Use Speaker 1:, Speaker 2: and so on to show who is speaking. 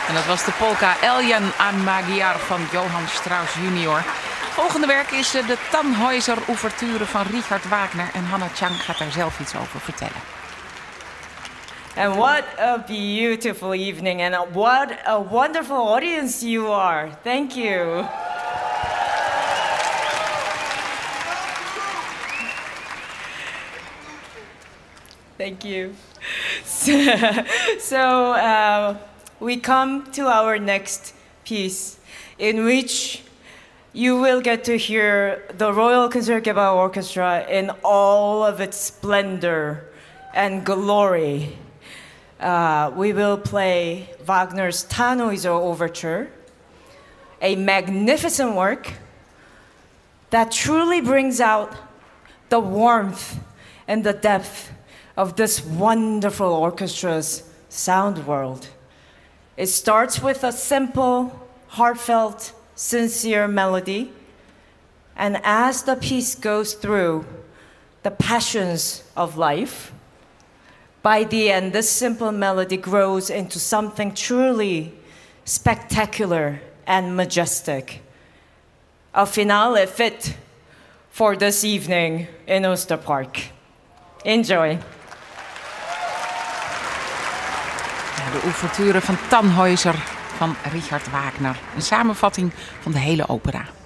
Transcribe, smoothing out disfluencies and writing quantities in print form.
Speaker 1: En dat was de polka Eljen aan Magyar van Johann Strauss junior. Volgende werk is de Tannhäuser ouverture van Richard Wagner. En Hannah Chang gaat daar zelf iets over vertellen.
Speaker 2: And what a beautiful evening, and what a wonderful audience you are. Thank you. Thank you. So we come to our next piece, in which you will get to hear the Royal Concertgebouw Orchestra in all of its splendor and glory. We will play Wagner's Tannhäuser Overture, a magnificent work that truly brings out the warmth and the depth of this wonderful orchestra's sound world. It starts with a simple, heartfelt, sincere melody, and as the piece goes through the passions of life, by the end, this simple melody grows into something truly spectacular and majestic. A finale fit for this evening in Oosterpark. Enjoy.
Speaker 1: De ouverture van Tannhäuser van Richard Wagner. Een samenvatting van de hele opera.